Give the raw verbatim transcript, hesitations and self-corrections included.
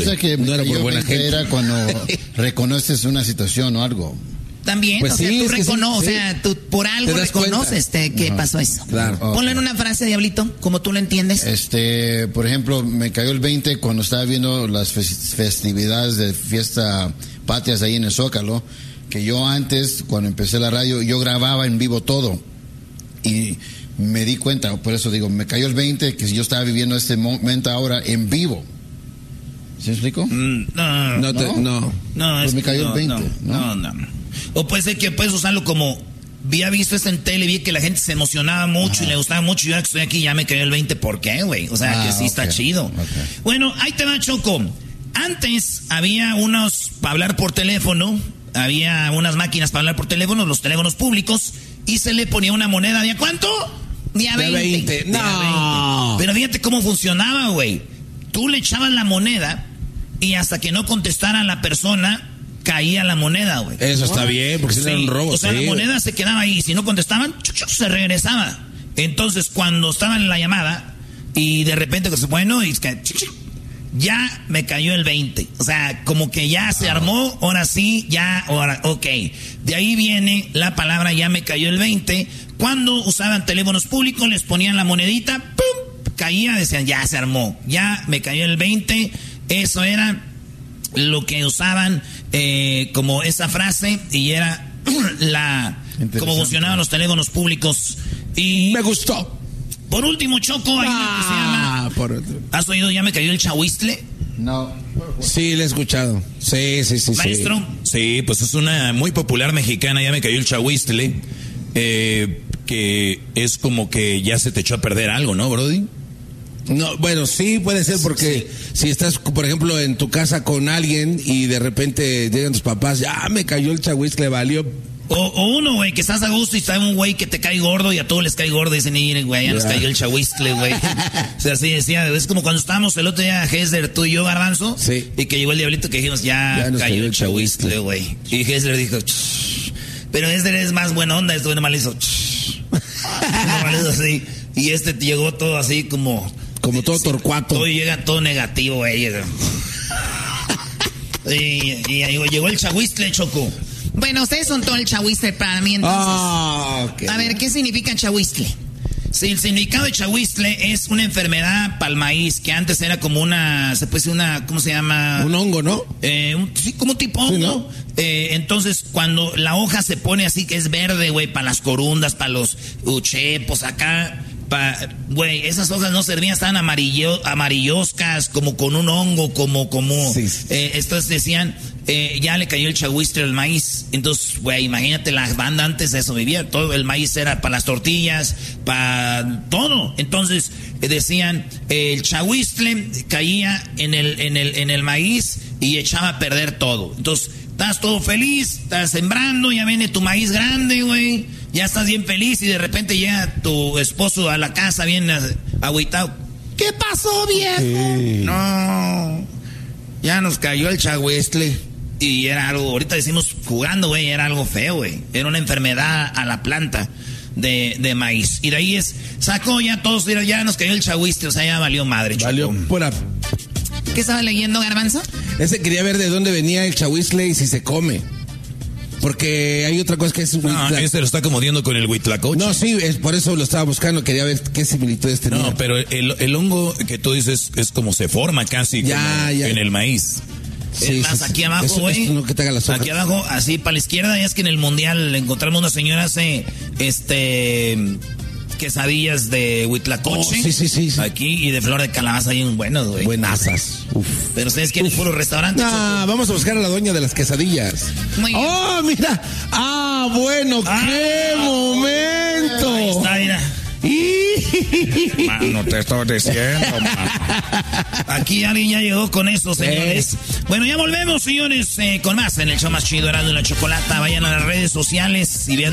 piensa que no era por buena gente. Era cuando reconoces una situación o algo. También, pues o sí, sea, tú es reconoces, sí, o sea, tú por algo reconoces te, que uh-huh. pasó eso. Claro. Okay. Ponle en una frase, Diablito, como tú lo entiendes. Este, por ejemplo, me cayó el veinte cuando estaba viendo las festividades de fiesta patrias ahí en el Zócalo, que yo antes, cuando empecé la radio, yo grababa en vivo todo. Y me di cuenta, por eso digo, me cayó el veinte, que yo estaba viviendo este momento ahora en vivo. ¿Sí me explico? Mm, no, no, te, no. no, no pues me cayó no, el veinte. No, no, no. O puede ser que puedes usarlo como, había visto esto en tele, vi que la gente se emocionaba mucho. Ajá. Y le gustaba mucho, y ahora que estoy aquí ya me cayó el veinte. ¿Por qué, güey? O sea, ah, que sí okay. está chido. Okay. Bueno, ahí te va, Choco. Antes había unos para hablar por teléfono, había unas máquinas para hablar por teléfono, los teléfonos públicos, y se le ponía una moneda de ¿a cuánto? De a veinte. De veinte. No. De a veinte. Pero fíjate cómo funcionaba, güey. Tú le echabas la moneda y hasta que no contestara la persona, caía la moneda, güey. Eso está bien, porque si no era un robo. O sea, sí, la moneda wey. se quedaba ahí. Si no contestaban, se regresaba. Entonces, cuando estaban en la llamada y de repente, bueno, y ya me cayó el veinte. O sea, como que ya se armó, ahora sí, ya, ahora, ok. De ahí viene la palabra ya me cayó el veinte. Cuando usaban teléfonos públicos, les ponían la monedita, ¡pum! Caía, decían, ya se armó, ya me cayó el veinte. Eso era lo que usaban eh, como esa frase, y era la cómo funcionaban los teléfonos públicos. Y me gustó. Por último, Choco, hay ah, una que se llama... Por... ¿Has oído ya me cayó el chahuistle? No. Sí, le he escuchado. Sí, sí, sí. Maestro. Sí, sí, pues es una muy popular mexicana, ya me cayó el chahuistle, eh, que es como que ya se te echó a perder algo, ¿no, Brody? No, bueno, sí puede ser porque sí. Si estás, por ejemplo, en tu casa con alguien y de repente llegan tus papás, ya me cayó el chahuistle, valió... O, o uno, güey, que estás a gusto y está un güey que te cae gordo y a todos les cae gordo y dicen, miren, güey, ya nos yeah. cayó el chahuistle, güey. O sea, así decía, es como cuando estábamos el otro día, Hesler, tú y yo, Garbanzo, sí. Y que llegó el diablito que dijimos, ya, ya cayó el chahuistle, güey. Y Hesler dijo, Shh. Pero Hesler es más buena onda, esto nomás le hizo, nomás le hizo así. Y este llegó todo así como... Como todo torcuato. Todo llega todo negativo, güey. Y, y ahí llegó el chahuistle, Choco. Bueno, ustedes son todo el chahuistle para mí, entonces. Oh, okay. A ver, ¿qué significa chahuistle? Sí, el significado de chahuistle es una enfermedad para el maíz, que antes era como una, se puede decir una, ¿cómo se llama? Un hongo, ¿no? Eh, un, sí, como tipo hongo. Sí, ¿no? Eh, entonces, cuando la hoja se pone así, que es verde, güey, para las corundas, para los uchepos, acá... Güey, esas hojas no servían, estaban amarillo, amarilloscas, como con un hongo, como, como, sí, sí. Eh, estos decían, eh, ya le cayó el chahuistle al maíz. Entonces, güey, imagínate, la banda antes de eso vivía, todo el maíz era para las tortillas, para todo. Entonces, eh, decían, eh, el chahuistle caía en el, en el, en el maíz y echaba a perder todo. Entonces, estás todo feliz, estás sembrando, ya viene tu maíz grande, güey. Ya estás bien feliz y de repente llega tu esposo a la casa bien agüitado. ¿Qué pasó, viejo? Sí. No, ya nos cayó el chahuistle. Y era algo, ahorita decimos jugando, güey, era algo feo, güey. Era una enfermedad a la planta de, de maíz. Y de ahí es, sacó ya todos, ya nos cayó el chahuistle, o sea, ya valió madre. Valió pura. ¿Qué estaba leyendo, Garbanzo? Ese quería ver de dónde venía el chahuistle y si se come. Porque hay otra cosa que es... No, este lo está acomodando con el huitlacoche. No, sí, es por eso lo estaba buscando, quería ver qué similitudes tenía. No, pero el, el hongo que tú dices es como se forma casi ya, ya. en el maíz. Sí, es más, sí, aquí abajo, güey. No que te haga las hojas. Aquí abajo, así para la izquierda, ya es que en el mundial encontramos una señora hace, este... quesadillas de huitlacoche. Oh, sí, sí, sí, sí. Aquí y de flor de calabaza hay un buenos, güey. Buenazas. Uf. Pero ustedes quieren puro restaurante. Ah, vamos a buscar a la dueña de las quesadillas. Muy bien. Oh, mira. Ah, bueno, ah, qué momento. Ahí está, mira. Mano, te estoy diciendo, mano. Aquí alguien ya llegó con eso, señores. Eh. Bueno, ya volvemos, señores, eh, con más en el show más chido, Erasmo y la Chocolata. Vayan a las redes sociales y vean